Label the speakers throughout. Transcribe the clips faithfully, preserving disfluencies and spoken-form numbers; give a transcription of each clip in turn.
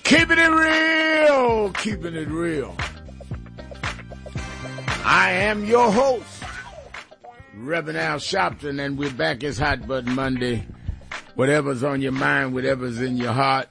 Speaker 1: Keeping it real, keeping it real. I am your host, Reverend Al Sharpton, and we're back. It's Hot Button Monday. Whatever's on your mind, whatever's in your heart.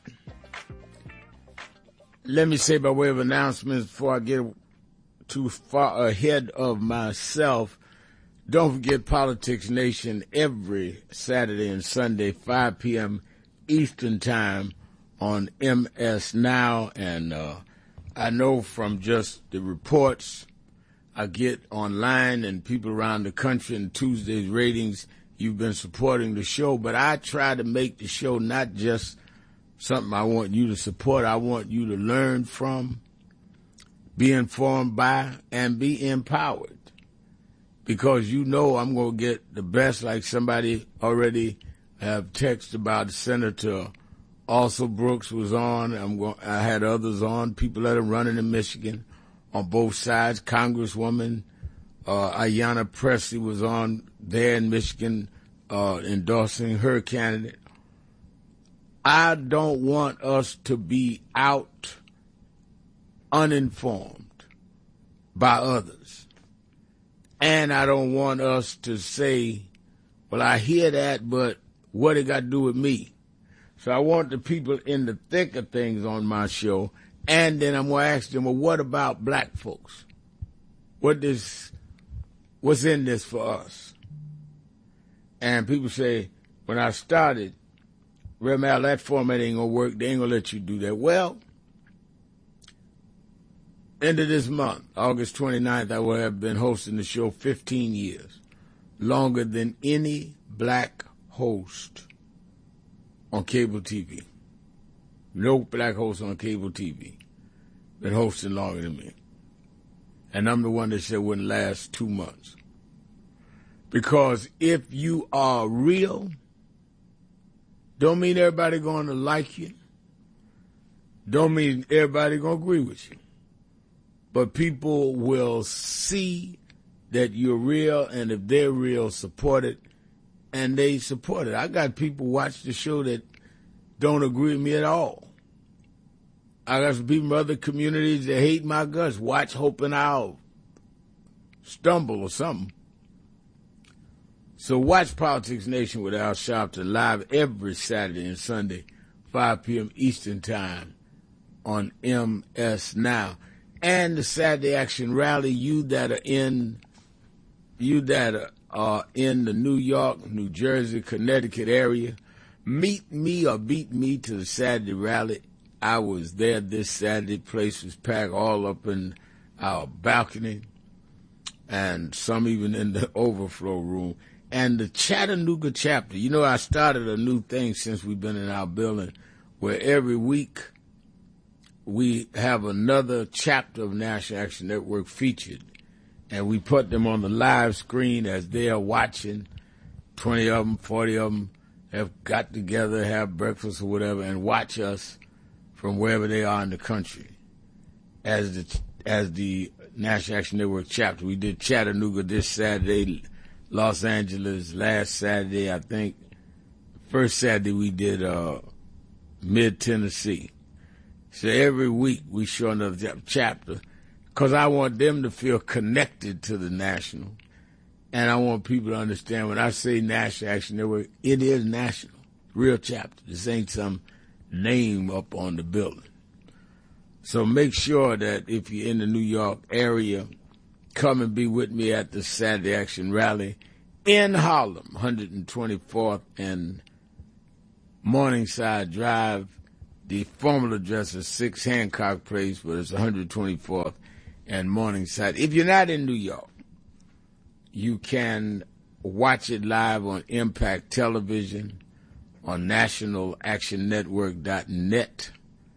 Speaker 1: Let me say by way of announcements before I get too far ahead of myself, don't forget Politics Nation every Saturday and Sunday, five p.m. Eastern Time on M S Now. And uh, I know from just the reports I get online and people around the country and Tuesday's ratings, you've been supporting the show. But I try to make the show not just something I want you to support. I want you to learn from, be informed by, and be empowered. Because you know I'm going to get the best, like somebody already have texted about Senator Also Brooks was on. I'm going, I had others on, people that are running in Michigan on both sides. Congresswoman uh, Ayanna Pressley was on there in Michigan uh, endorsing her candidate. I don't want us to be out uninformed by others. And I don't want us to say, well, I hear that, but what it got to do with me? So I want the people in the thick of things on my show, and then I'm going to ask them, well, what about black folks? What this, what's in this for us? And people say, when I started, Reverend Al, that format ain't going to work. They ain't going to let you do that. Well, end of this month, August twenty-ninth, I will have been hosting the show fifteen years, longer than any black host on cable T V. No black host on cable T V been hosting longer than me. And I'm the one that said it wouldn't last two months. Because if you are real, don't mean everybody going to like you. Don't mean everybody going to agree with you. But people will see that you're real, and if they're real, support it, and they support it. I got people watch the show that don't agree with me at all. I got some people from other communities that hate my guts, watch hoping I'll stumble or something. So watch Politics Nation with Al Sharpton live every Saturday and Sunday, five p.m. Eastern Time on M S Now. And the Saturday Action Rally, you that are in, you that are, are in the New York, New Jersey, Connecticut area, meet me or beat me to the Saturday rally. I was there this Saturday. Place was packed all up in our balcony, and some even in the overflow room. And the Chattanooga chapter, you know, I started a new thing since we've been in our building, where every week we have another chapter of National Action Network featured, and we put them on the live screen as they are watching. twenty of them, forty of them have got together, have breakfast or whatever, and watch us from wherever they are in the country as the as the National Action Network chapter. We did Chattanooga this Saturday, Los Angeles last Saturday, I think. First Saturday we did uh, mid-Tennessee. So every week we show another chapter because I want them to feel connected to the national. And I want people to understand when I say National Action Network, it is national, real chapter. This ain't some name up on the building. So make sure that if you're in the New York area, come and be with me at the Saturday Action Rally in Harlem, one hundred twenty-fourth and Morningside Drive. The formal address is six Hancock Place, but it's one hundred twenty-fourth and Morningside. If you're not in New York, you can watch it live on Impact Television, on national action network dot net,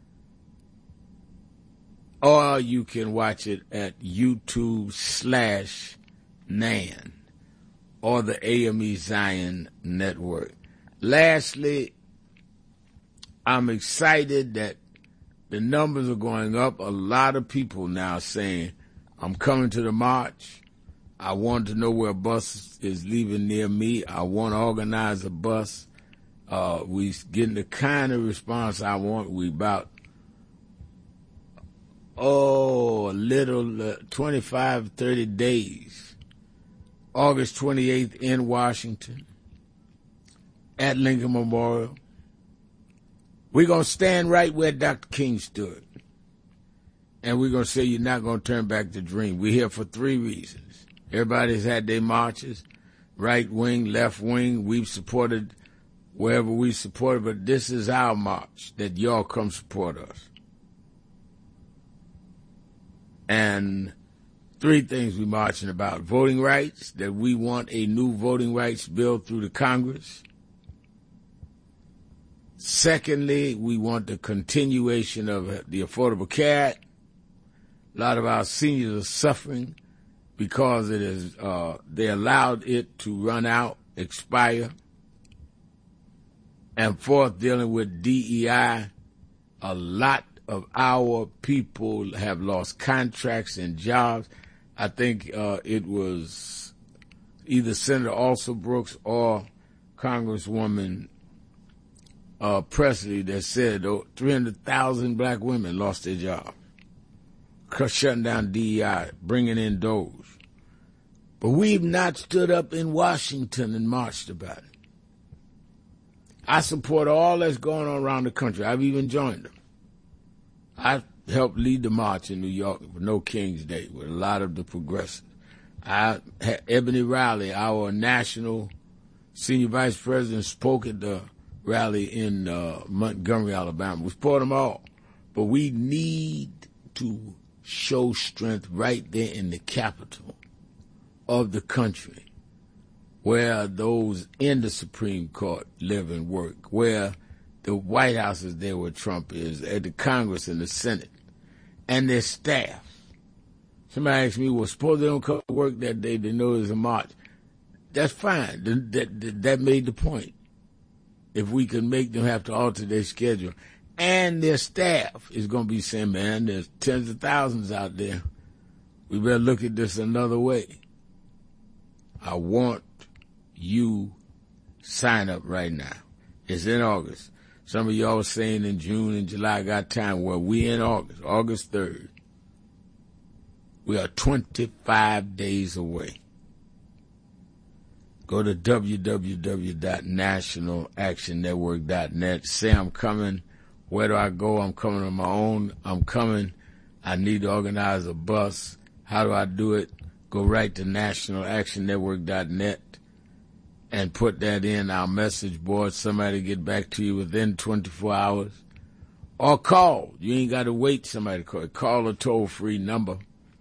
Speaker 1: or you can watch it at YouTube slash Nan or the A M E Zion Network. Lastly, I'm excited that the numbers are going up. A lot of people now saying, I'm coming to the march. I want to know where a bus is leaving near me. I want to organize a bus. Uh, we getting the kind of response I want. We about oh, a little, uh, twenty-five, thirty days. August twenty-eighth in Washington at Lincoln Memorial. We're going to stand right where Doctor King stood. And we're going to say you're not going to turn back the dream. We're here for three reasons. Everybody's had their marches, right wing, left wing. We've supported wherever we supported, but this is our march, that y'all come support us. And three things we're marching about. Voting rights, that we want a new voting rights bill through the Congress. Secondly, we want the continuation of the Affordable Care Act. A lot of our seniors are suffering because it is uh, they allowed it to run out, expire. And fourth, dealing with D E I, a lot of our people have lost contracts and jobs. I think uh, it was either Senator Alsobrooks or Congresswoman uh, Presley that said oh, three hundred thousand black women lost their jobs, shutting down D E I, bringing in those. But we've not stood up in Washington and marched about it. I support all that's going on around the country. I've even joined them. I helped lead the march in New York for No King's Day with a lot of the progressives. I had Ebony Riley, our national senior vice president, spoke at the rally in uh, Montgomery, Alabama. We support them all. But we need to show strength right there in the capital of the country, where those in the Supreme Court live and work, where the White House is there where Trump is, at the Congress and the Senate, and their staff. Somebody asked me, well, suppose they don't come to work that day, they know there's a march. That's fine. That, that, that made the point. If we can make them have to alter their schedule. And their staff is going to be saying, man, there's tens of thousands out there. We better look at this another way. I want you sign up right now. It's in August. Some of y'all were saying in June and July, I got time. Well, we in August, August third. We are twenty-five days away. Go to w w w dot national action network dot net. Say I'm coming. Where do I go? I'm coming on my own. I'm coming. I need to organize a bus. How do I do it? Go right to national action network dot net and put that in our message board. Somebody get back to you within twenty-four hours. Or call. You ain't got to wait somebody to call. Call a toll-free number,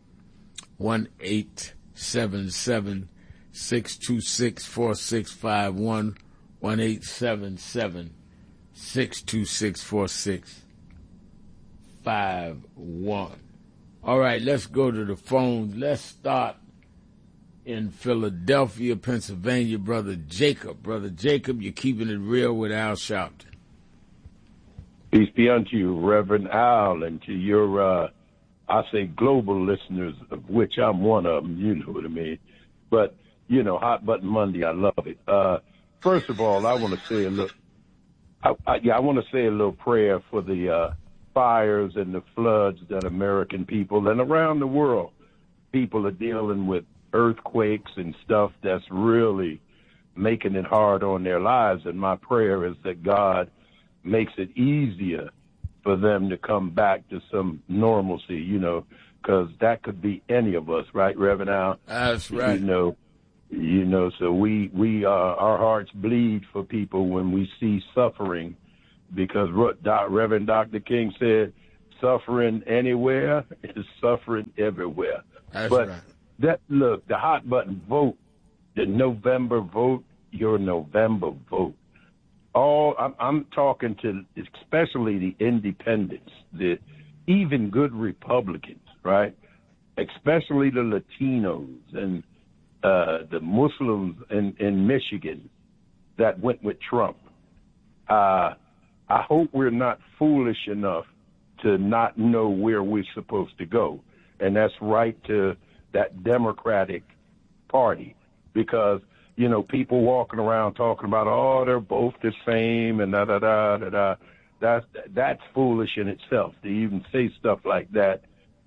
Speaker 1: one eight seven seven, six two six, four six five one, one eight seven seven, six two six, four six five one. All right, let's go to the phones. Let's start in Philadelphia, Pennsylvania. Brother Jacob. Brother Jacob, you're keeping it real with Al Sharpton.
Speaker 2: Peace be unto you, Reverend Al, and to your, uh, I say, global listeners, of which I'm one of them, you know what I mean. But, you know, Hot Button Monday, I love it. Uh, first of all, I want to say a little, I, I, yeah, I want to say a little prayer for the uh, fires and the floods that American people and around the world, people are dealing with earthquakes and stuff that's really making it hard on their lives. And my prayer is that God makes it easier for them to come back to some normalcy, you know, because that could be any of us, right, Reverend Al?
Speaker 1: That's right.
Speaker 2: You know, you know, so we, we uh, our hearts bleed for people when we see suffering, because Reverend Doctor King said, suffering anywhere is suffering everywhere.
Speaker 1: That's
Speaker 2: but
Speaker 1: right.
Speaker 2: That look, the hot button vote, the November vote, your November vote. All I'm, I'm talking to, especially the independents, the even good Republicans, right? Especially the Latinos and uh, the Muslims in, in Michigan that went with Trump. Uh, I hope we're not foolish enough to not know where we're supposed to go, and that's right to that Democratic Party, because, you know, people walking around talking about, oh, they're both the same and da da da da da. That's that's foolish in itself to even say stuff like that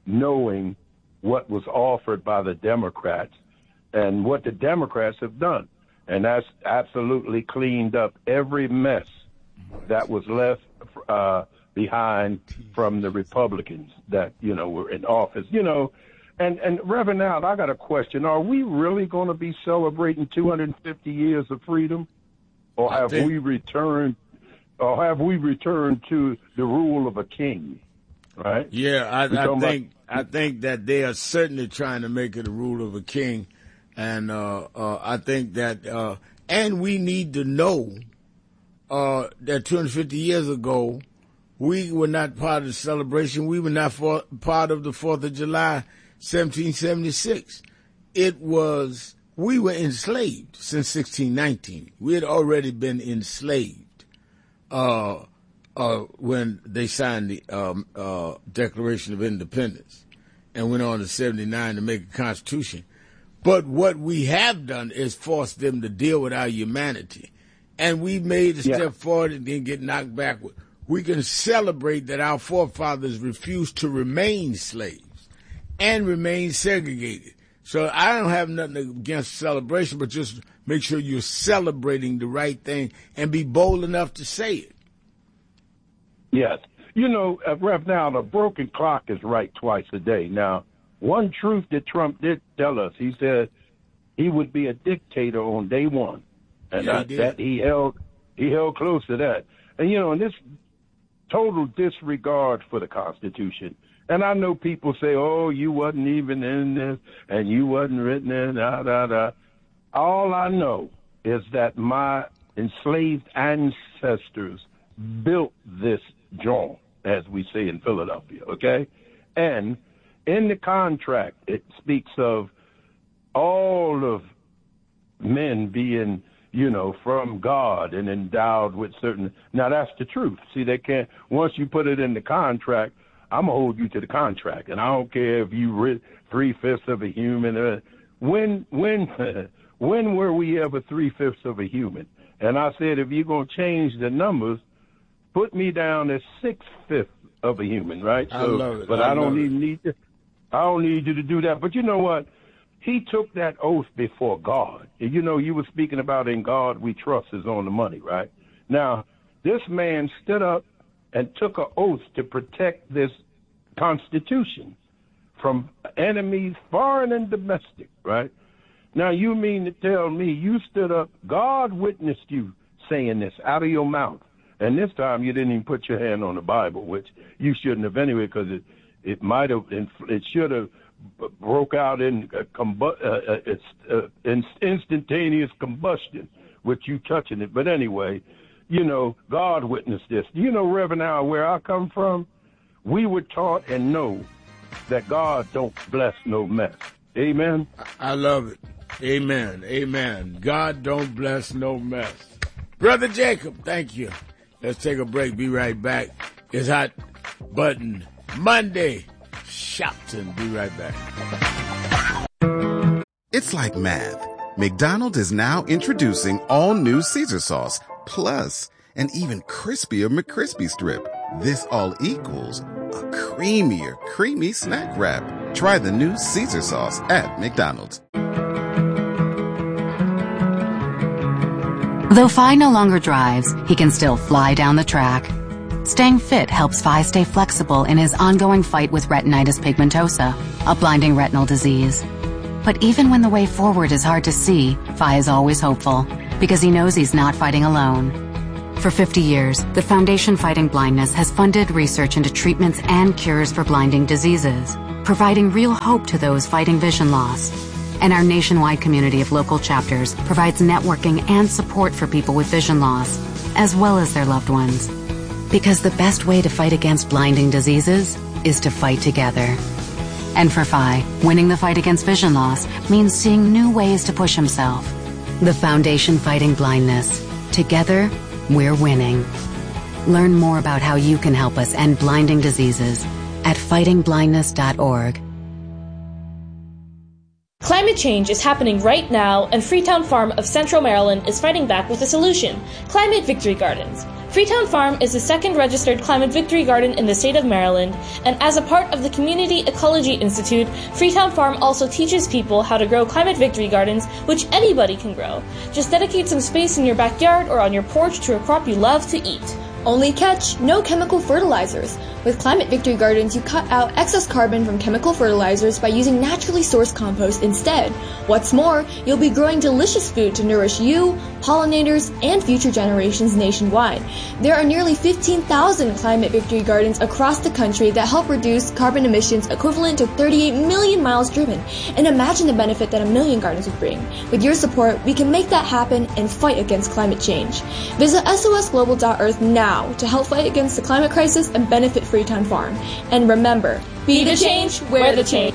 Speaker 2: knowing what was offered by the Democrats and what the Democrats have done. And that's absolutely cleaned up every mess that was left uh, behind from the Republicans that, you know, were in office. You know, and, and Reverend Al, I got a question. Are we really going to be celebrating two hundred fifty years of freedom? Or have we returned or have we returned to the rule of a king? Right?
Speaker 1: Yeah, I, I think about- I think that they are certainly trying to make it a rule of a king. And uh, uh, I think that, uh, and we need to know uh, that two hundred fifty years ago, we were not part of the celebration. We were not for, part of the fourth of July, seventeen seventy-six. It was, we were enslaved since sixteen nineteen. We had already been enslaved uh, uh, when they signed the um, uh, Declaration of Independence and went on to seventy-nine to make a constitution. But what we have done is force them to deal with our humanity. And we made a yeah. step forward and then get knocked backward. We can celebrate that our forefathers refused to remain slaves and remain segregated. So I don't have nothing against celebration, but just make sure you're celebrating the right thing and be bold enough to say it.
Speaker 2: Yes. You know, uh, Rev, now the broken clock is right twice a day. Now, one truth that Trump did tell us, he said he would be a dictator on day one. And
Speaker 1: yeah,
Speaker 2: that, he that he held he held close to that. And, you know, in this total disregard for the Constitution, and I know people say, oh, you wasn't even in this, and you wasn't written in, da, da, da. All I know is that my enslaved ancestors built this joint, as we say in Philadelphia, okay? And in the contract, it speaks of all of men being, you know, from God and endowed with certain. Now, that's the truth. See, they can't, once you put it in the contract, I'm going to hold you to the contract. And I don't care if you read three-fifths of a human. Uh, when, when, when were we ever three-fifths of a human? And I said, if you're going to change the numbers, put me down as six-fifths of a human, right?
Speaker 1: I so, love it.
Speaker 2: But
Speaker 1: I,
Speaker 2: I don't
Speaker 1: it.
Speaker 2: even need to. I don't need you to do that. But you know what? He took that oath before God. You know, you were speaking about in God we trust is on the money, right? Now, this man stood up and took an oath to protect this Constitution from enemies, foreign and domestic, right? Now, you mean to tell me you stood up, God witnessed you saying this out of your mouth, and this time you didn't even put your hand on the Bible, which you shouldn't have anyway, because it, it might have, it should have broke out in a combu- uh, uh, uh, instantaneous combustion with you touching it. But anyway, you know, God witnessed this. You know, Reverend Al, where I come from, we were taught and know that God don't bless no mess. Amen?
Speaker 1: I love it. Amen. Amen. God don't bless no mess. Brother Jacob, thank you. Let's take a break. Be right back. It's Hot Button Monday. Shopton. Be right back.
Speaker 3: It's like math. McDonald's is now introducing all new Caesar sauce, plus an even crispier McCrispy strip. This all equals a creamier, creamy snack wrap. Try the new Caesar sauce at McDonald's.
Speaker 4: Though Phi no longer drives, he can still fly down the track. Staying fit helps Phi stay flexible in his ongoing fight with retinitis pigmentosa, a blinding retinal disease. But even when the way forward is hard to see, Phi is always hopeful, because he knows he's not fighting alone. For fifty years, the Foundation Fighting Blindness has funded research into treatments and cures for blinding diseases, providing real hope to those fighting vision loss. And our nationwide community of local chapters provides networking and support for people with vision loss, as well as their loved ones. Because the best way to fight against blinding diseases is to fight together. And for Phi, winning the fight against vision loss means seeing new ways to push himself. The Foundation Fighting Blindness. Together, we're winning. Learn more about how you can help us end blinding diseases at fighting blindness dot org.
Speaker 5: Climate change is happening right now, and Freetown Farm of Central Maryland is fighting back with a solution: Climate Victory Gardens. Freetown Farm is the second registered Climate Victory Garden in the state of Maryland, and as a part of the Community Ecology Institute, Freetown Farm also teaches people how to grow Climate Victory Gardens, which anybody can grow. Just dedicate some space in your backyard or on your porch to a crop you love to eat.
Speaker 6: Only catch, no chemical fertilizers. With Climate Victory Gardens, you cut out excess carbon from chemical fertilizers by using naturally sourced compost instead. What's more, you'll be growing delicious food to nourish you, pollinators, and future generations nationwide. There are nearly fifteen thousand Climate Victory Gardens across the country that help reduce carbon emissions equivalent to thirty-eight million miles driven. And imagine the benefit that a million gardens would bring. With your support, we can make that happen and fight against climate change. Visit S O S global dot earth now to help fight against the climate crisis and benefit Freetown Farm. And remember, be the change, wear the change.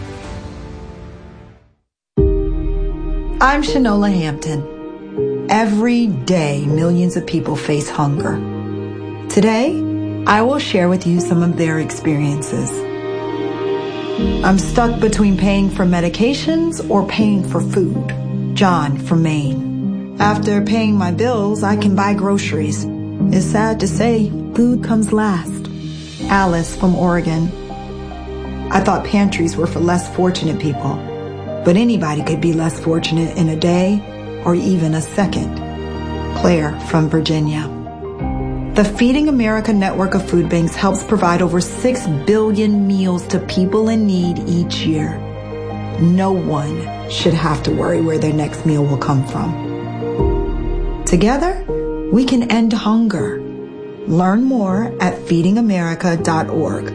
Speaker 7: I'm Shanola Hampton. Every day, millions of people face hunger. Today, I will share with you some of their experiences. I'm stuck between paying for medications or paying for food. John from Maine. After paying my bills, I can buy groceries. It's sad to say, food comes last. Alice from Oregon. I thought pantries were for less fortunate people, but anybody could be less fortunate in a day or even a second. Claire from Virginia. The Feeding America network of food banks helps provide over six billion meals to people in need each year. No one should have to worry where their next meal will come from. Together, we can end hunger. Learn more at feeding america dot org.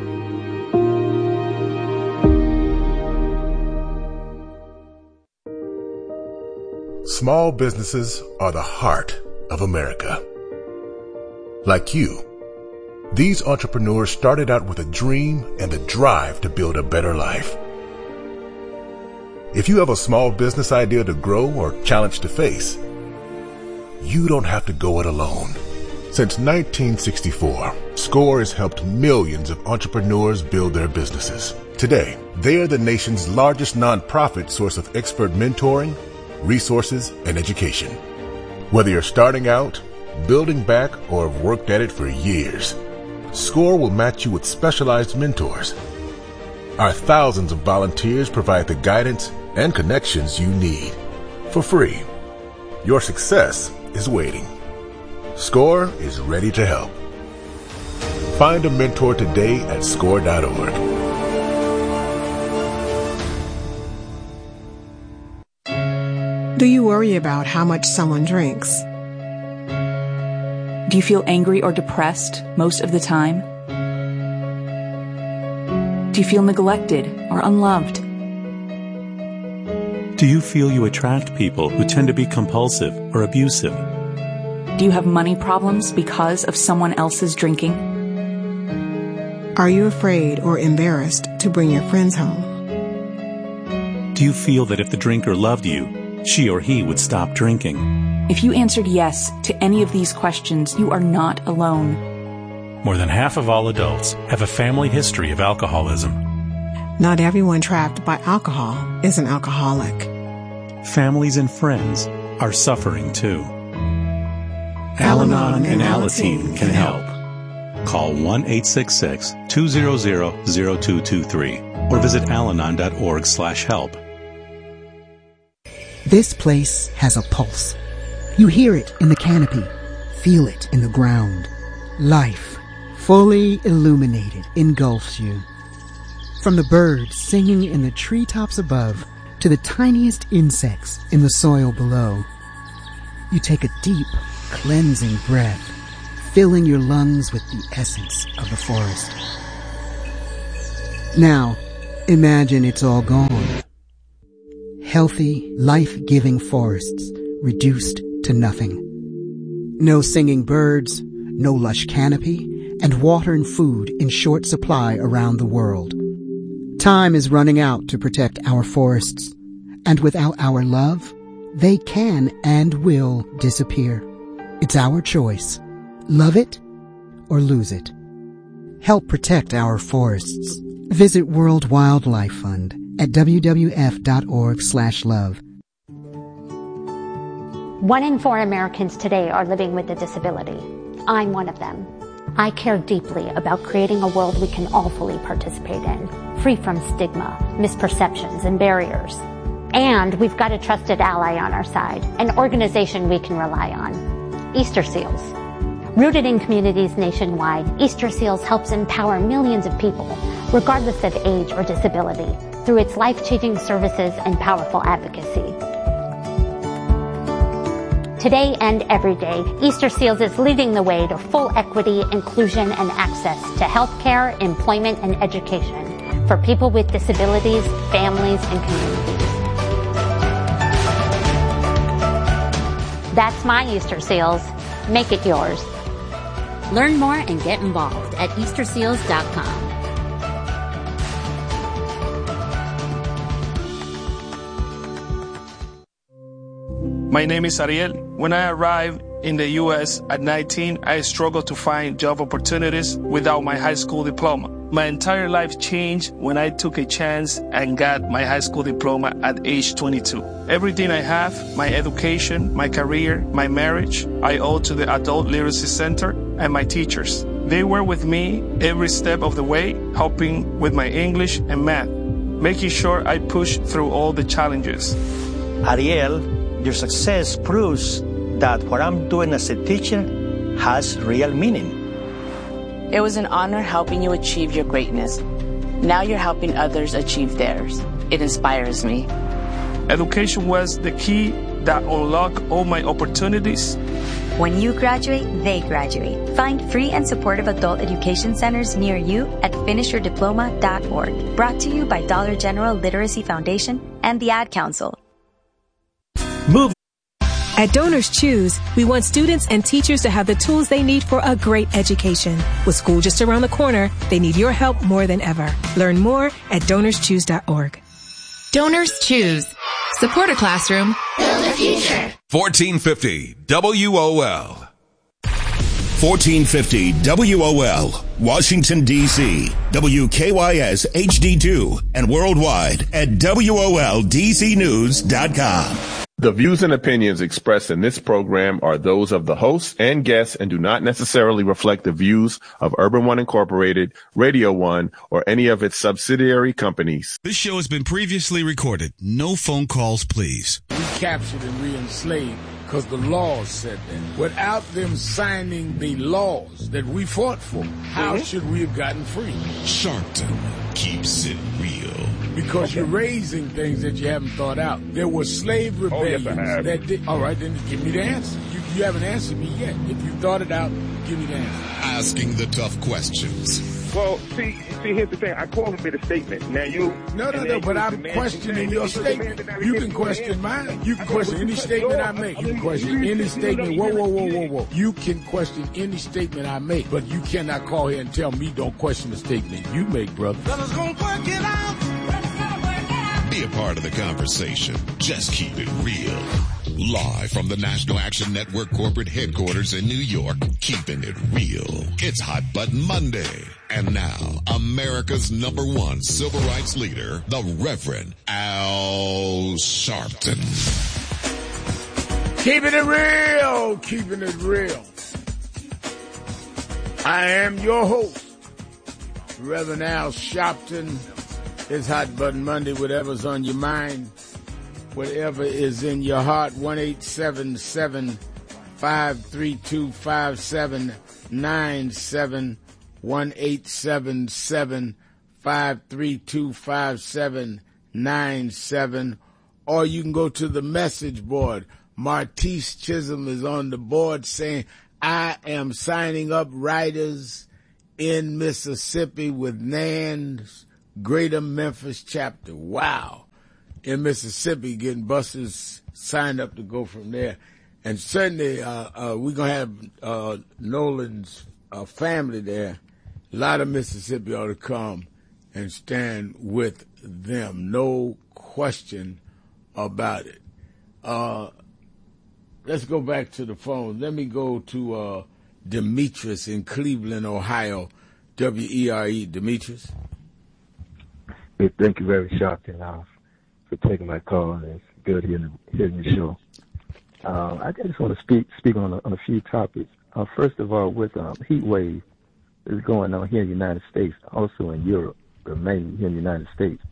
Speaker 8: Small businesses are the heart of America. Like you, these entrepreneurs started out with a dream and the drive to build a better life. If you have a small business idea to grow or challenge to face, you don't have to go it alone. Since nineteen sixty-four, SCORE has helped millions of entrepreneurs build their businesses. Today, they are the nation's largest nonprofit source of expert mentoring, resources, and education. Whether you're starting out, building back, or have worked at it for years, SCORE will match you with specialized mentors. Our thousands of volunteers provide the guidance and connections you need for free. Your success is waiting. SCORE is ready to help. Find a mentor today at score dot org.
Speaker 9: Do you worry about how much someone drinks?
Speaker 10: Do you feel angry or depressed most of the time? Do you feel neglected or unloved?
Speaker 11: Do you feel you attract people who tend to be compulsive or abusive?
Speaker 10: Do you have money problems because of someone else's drinking?
Speaker 9: Are you afraid or embarrassed to bring your friends home?
Speaker 11: Do you feel that if the drinker loved you, she or he would stop drinking?
Speaker 10: If you answered yes to any of these questions, you are not alone.
Speaker 11: More than half of all adults have a family history of alcoholism.
Speaker 9: Not everyone trapped by alcohol is an alcoholic.
Speaker 11: Families and friends are suffering too. Al-Anon and Alateen can help. Call one eight six six, two zero zero, zero two two three or visit alanon dot org slash help.
Speaker 12: This place has a pulse. You hear it in the canopy, feel it in the ground. Life, fully illuminated, engulfs you. From the birds singing in the treetops above to the tiniest insects in the soil below. You take a deep, cleansing breath, filling your lungs with the essence of the forest. Now, imagine it's all gone. Healthy, life-giving forests reduced to nothing. No singing birds, no lush canopy, and water and food in short supply around the world. Time is running out to protect our forests, and without our love, they can and will disappear. It's our choice. Love it or lose it. Help protect our forests. Visit World Wildlife Fund at w w f dot org slash love.
Speaker 13: One in four Americans today are living with a disability. I'm one of them. I care deeply about creating a world we can all fully participate in, free from stigma, misperceptions, and barriers. And we've got a trusted ally on our side, an organization we can rely on, Easter Seals. Rooted in communities nationwide, Easter Seals helps empower millions of people, regardless of age or disability, through its life-changing services and powerful advocacy. Today and every day, Easter Seals is leading the way to full equity, inclusion, and access to healthcare, employment, and education for people with disabilities, families, and communities. That's my Easter Seals. Make it yours.
Speaker 14: Learn more and get involved at Easter Seals dot com.
Speaker 15: My name is Ariel. When I arrived in the U S at nineteen, I struggled to find job opportunities without my high school diploma. My entire life changed when I took a chance and got my high school diploma at age twenty-two. Everything I have, my education, my career, my marriage, I owe to the Adult Literacy Center and my teachers. They were with me every step of the way, helping with my English and math, making sure I pushed through all the challenges.
Speaker 16: Ariel, your success proves that what I'm doing as a teacher has real meaning.
Speaker 17: It was an honor helping you achieve your greatness. Now you're helping others achieve theirs. It inspires me.
Speaker 15: Education was the key that unlocked all my opportunities.
Speaker 18: When you graduate, they graduate. Find free and supportive adult education centers near you at finish your diploma dot org. Brought to you by Dollar General Literacy Foundation and the Ad Council.
Speaker 19: Move. At Donors Choose, we want students and teachers to have the tools they need for a great education. With school just around the corner, they need your help more than ever. Learn more at donors choose dot org.
Speaker 20: Donors Choose. Support a classroom. Build a future.
Speaker 21: fourteen fifty W O L. fourteen fifty W O L, Washington, D C, W K Y S H D two, and worldwide at W O L D C news dot com.
Speaker 22: The views and opinions expressed in this program are those of the hosts and guests and do not necessarily reflect the views of Urban One Incorporated, Radio One, or any of its subsidiary companies.
Speaker 23: This show has been previously recorded. No phone calls, please.
Speaker 1: We captured and re-enslaved because the laws said that. Without them signing the laws that we fought for, how mm-hmm. should we have gotten free?
Speaker 23: Sharpton keeps it real.
Speaker 1: Because okay. you're raising things that you haven't thought out. There were slave rebellions oh, yes, that did. All right, then give me the answer. You, you haven't answered me yet. If you thought it out, give me the answer.
Speaker 23: Asking the tough questions.
Speaker 24: Well, see, see, here's the thing. I call it a statement. Now you.
Speaker 1: No, no, no. But I'm questioning your statement. You can question mine. You can question any statement I make. You can question any statement. Whoa, whoa, whoa, whoa, whoa. You can question any statement I make, but you cannot call here and tell me don't question the statement you make, brother.
Speaker 23: Brothers gonna work it out. Be a part of the conversation. Just keep it real. Live from the National Action Network corporate headquarters in New York, keeping it real. It's Hot Button Monday. And now, America's number one civil rights leader, the Reverend Al Sharpton.
Speaker 1: Keeping it real. Keeping it real. I am your host, Reverend Al Sharpton. It's Hot Button Monday, whatever's on your mind, whatever is in your heart. one eight seven seven, five three two, five seven nine seven. one eight seven seven, five three two, five seven nine seven. Or you can go to the message board. Martise Chisholm is on the board saying, I am signing up writers in Mississippi with NAN's Greater Memphis chapter. Wow. In Mississippi, getting buses signed up to go from there. And certainly uh, uh, we're going to have uh, Nolan's uh, family there. A lot of Mississippi ought to come and stand with them. No question about it. Uh, let's go back to the phone. Let me go to uh, Demetrius in Cleveland, Ohio. W E R E. Demetrius.
Speaker 25: Hey, thank you very Sharpton uh, for taking my call. It's good hearing, hearing your show. Uh, I just want to speak speak on a, on a few topics. Uh, first of all, with um, heat wave is going on here in the United States, also in Europe, but mainly here in the United States.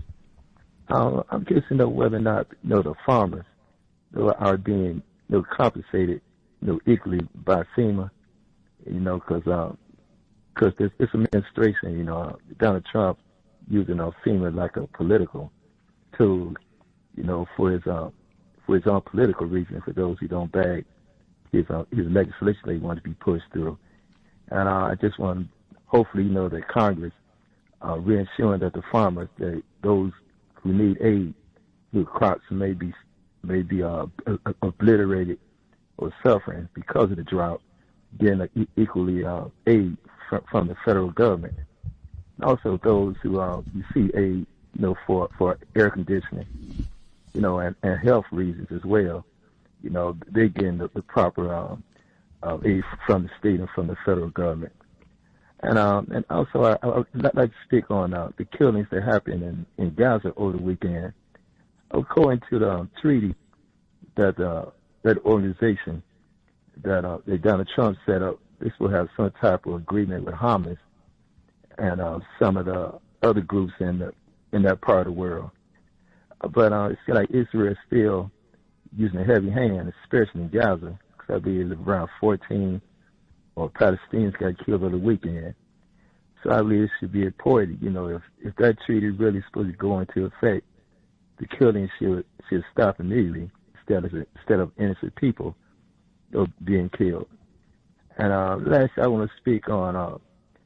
Speaker 25: Uh, I'm curious to know whether or not, you know, the farmers are being, you know, compensated, you know, equally by FEMA, you know, because uh, cause this, this administration, you know, Donald Trump using uh, FEMA like a political tool, you know, for his uh, for his own political reasons, for those who don't bag his uh, his legislation they want to be pushed through. And uh, I just want, hopefully, you know, that Congress uh, reassuring that the farmers, that those who need aid, whose crops may be may be uh, obliterated or suffering because of the drought, getting uh, equally uh, aid from, from the federal government. And also those who uh, receive aid, you know, for, for air conditioning, you know, and, and health reasons as well. You know, they're getting the, the proper uh, uh, aid from the state and from the federal government. And um, and also, I, I would like to speak on uh, the killings that happened in, in Gaza over the weekend. According to the um, treaty that uh, that organization that, uh, that Donald Trump set up, this will have some type of agreement with Hamas and uh, some of the other groups in the in that part of the world. But uh, it's like Israel is still using a heavy hand, especially in Gaza, because I believe around fourteen or Palestinians got killed over the weekend. So I believe it should be important, you know, if, if that treaty is really supposed to go into effect, the killing should should stop immediately instead of instead of innocent people, you know, being killed. And uh, last, I want to speak on uh,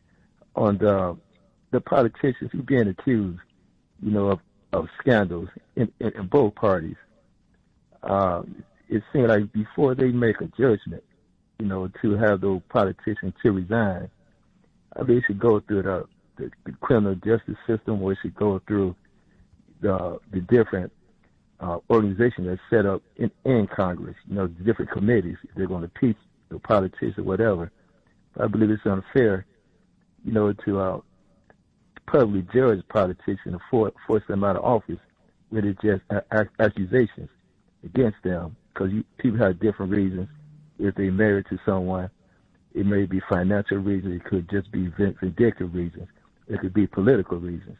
Speaker 25: on the the politicians who being accused, you know, of, of scandals in, in, in both parties. Uh, it seems like before they make a judgment, you know, to have those politicians to resign, I mean, it should go through the, the, the criminal justice system, or it should go through the the different uh, organizations that set up in, in Congress, you know, the different committees. If they're going to impeach the politicians or whatever. But I believe it's unfair, you know, to uh, publicly judge politicians and force, force them out of office with it just a- accusations against them, because people have different reasons. If they're married to someone, it may be financial reasons. It could just be vindictive reasons. It could be political reasons.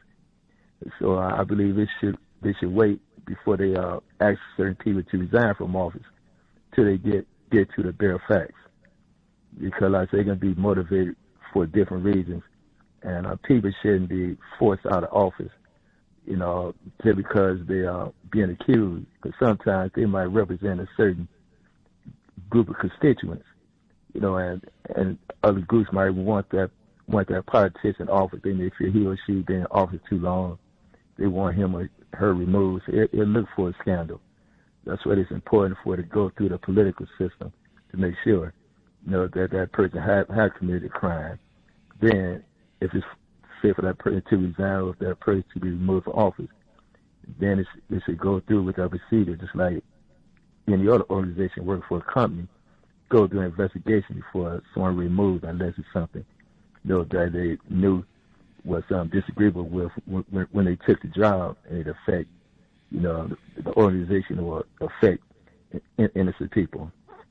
Speaker 25: So uh, I believe it should they should wait before they uh, ask certain people to resign from office till they get, get to the bare facts. Because like they're going to be motivated for different reasons. And uh, people shouldn't be forced out of office, you know, just because they are being accused. Because sometimes they might represent a certain group of constituents, you know, and and other groups might want that want that politician in office. They may feel he or she been in office too long. They want him or her removed. So it, it look for a scandal. That's why it's important for it to go through the political system to make sure, you know, that that person had had committed a crime. Then, if it's fit for that person to resign or if that person to be removed from office, then it's, it should go through with that procedure, just like any other organization working for a company, go through an investigation before someone removed, unless it's something, you know, that they knew was um, disagreeable with when, when they took the job, and it affect, you know, the, the organization or affect in, innocent people.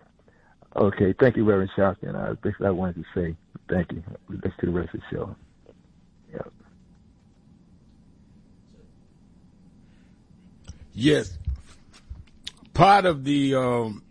Speaker 25: Okay, thank you, Reverend Sharpton. Uh, that's what I wanted to say. Thank you. Let's to the rest of the show. Yeah.
Speaker 1: Yes. Part of the, um,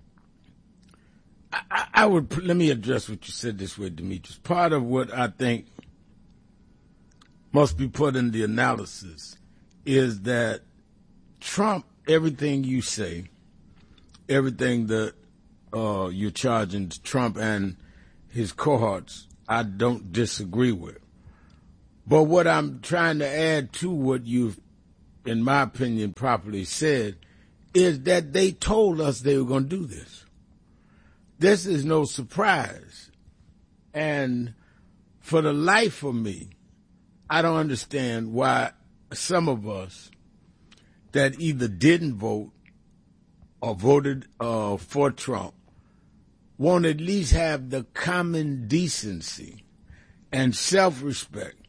Speaker 1: I, I would, let me address what you said this way, Demetrius. Part of what I think must be put in the analysis is that Trump, everything you say, everything that uh, you're charging Trump and his cohorts, I don't disagree with. But what I'm trying to add to what you've, in my opinion, properly said, is that they told us they were going to do this. This is no surprise. And for the life of me, I don't understand why some of us that either didn't vote or voted uh, for Trump won't at least have the common decency and self-respect